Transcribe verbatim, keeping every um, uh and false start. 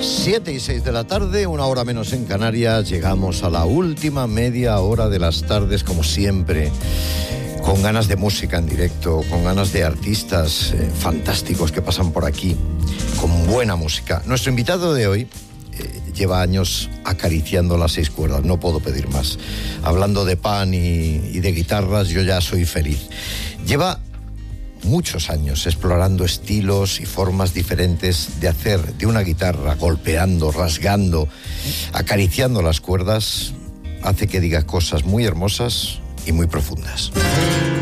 Siete y seis de la tarde, una hora menos en Canarias. Llegamos a la última media hora de las tardes, como siempre, con ganas de música en directo, con ganas de artistas eh, fantásticos que pasan por aquí, con buena música. Nuestro invitado de hoy eh, lleva años acariciando las seis cuerdas, no puedo pedir más. Hablando de pan y, y de guitarras, yo ya soy feliz. Lleva muchos años explorando estilos y formas diferentes de hacer de una guitarra, golpeando, rasgando, acariciando las cuerdas, hace que diga cosas muy hermosas y muy profundas.